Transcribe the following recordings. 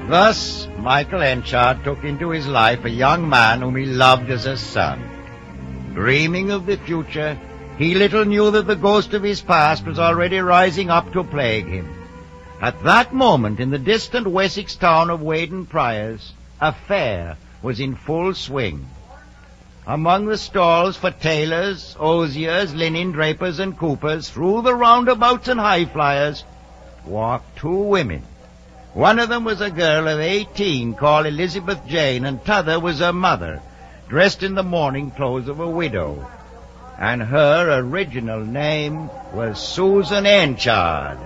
Thus, Michael Henchard took into his life a young man whom he loved as a son. Dreaming of the future, he little knew that the ghost of his past was already rising up to plague him. At that moment, in the distant Wessex town of Weydon Priors, a fair was in full swing. Among the stalls for tailors, osiers, linen drapers, and coopers, through the roundabouts and high-flyers, walked two women. One of them was a girl of 18 called Elizabeth Jane, and t'other was her mother, dressed in the mourning clothes of a widow. And her original name was Susan Henchard.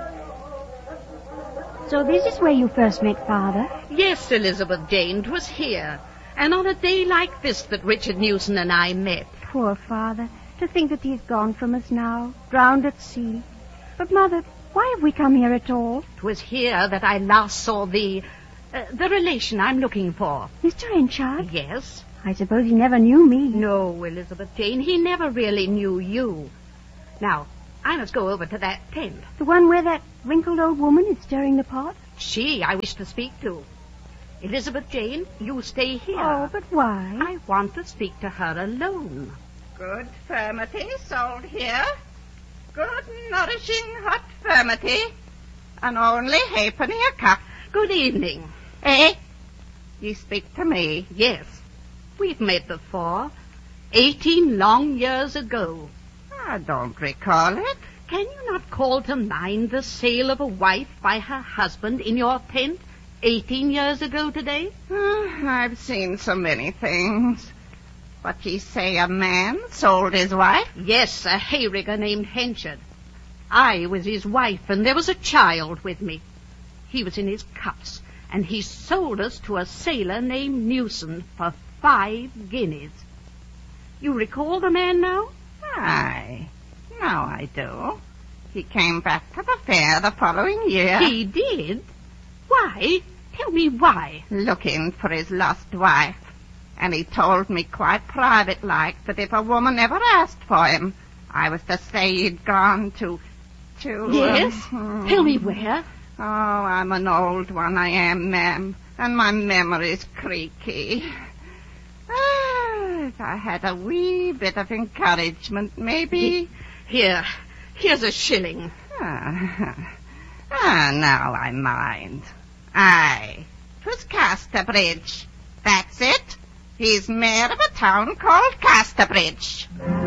So this is where you first met Father? Yes, Elizabeth Jane, 'twas here. And on a day like this that Richard Newson and I met. Poor Father. To think that he's gone from us now, drowned at sea. But, Mother, why have we come here at all? 'Twas here that I last saw the relation I'm looking for. Mr. Henchard? Yes. I suppose he never knew me. No, Elizabeth Jane, he never really knew you. Now, I must go over to that tent. The one where that wrinkled old woman is stirring the pot? She I wish to speak to. Elizabeth Jane, you stay here. Oh, but why? I want to speak to her alone. Good furmity sold here. Good nourishing hot furmity. And only halfpenny a cup. Good evening. Eh? You speak to me? Yes. We've met before. 18 long years ago. I don't recall it. Can you not call to mind the sale of a wife by her husband in your tent 18 years ago today? I've seen so many things. But ye say a man sold his wife? Yes, a hayrigger named Henchard. I was his wife, and there was a child with me. He was in his cups, and he sold us to a sailor named Newson for 5 guineas. You recall the man now? Aye, now I do. He came back to the fair the following year. He did? Why? Tell me why. Looking for his lost wife. And he told me quite private-like that if a woman ever asked for him, I was to say he'd gone to... Yes? Tell me where. Oh, I'm an old one, I am, ma'am. And my memory's creaky. If I had a wee bit of encouragement, maybe... Here's a shilling. Now I mind. Aye, 'twas Casterbridge. That's it. He's mayor of a town called Casterbridge.